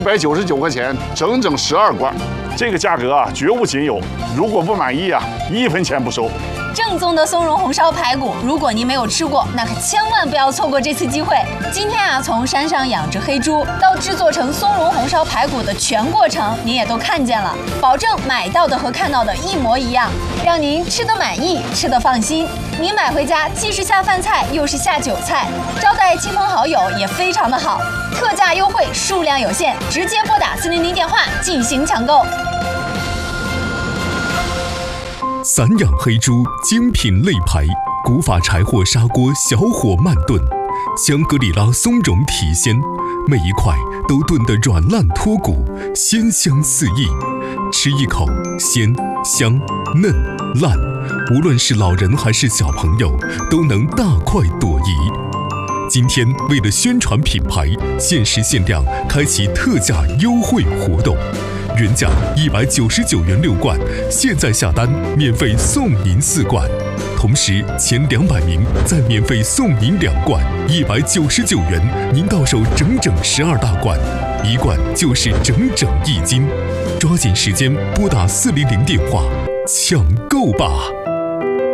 199块钱，整整12罐，这个价格啊，绝无仅有。如果不满意啊，1分钱不收。 正宗的松茸红烧排骨，如果您没有吃过，那可千万不要错过这次机会。今天啊，从山上养殖黑猪到制作成松茸红烧排骨的全过程，您也都看见了，保证买到的和看到的一模一样，让您吃得满意，吃得放心。您买回家既是下饭菜，又是下酒菜，招待亲朋好友也非常的好。特价优惠，数量有限，直接拨打400电话进行抢购。 散养黑猪精品肋排，古法柴火砂锅小火慢炖，香格里拉松茸体鲜，每一块都炖得软烂脱骨，鲜香四溢。吃一口，鲜香嫩烂，无论是老人还是小朋友，都能大快朵颐。今天为了宣传品牌，限时限量开启特价优惠活动，原价199元6罐，现在下单免费送您4罐，同时前200名再免费送您2罐，199元您到手整整12大罐，1罐就是整整1斤，抓紧时间拨打400电话抢购吧。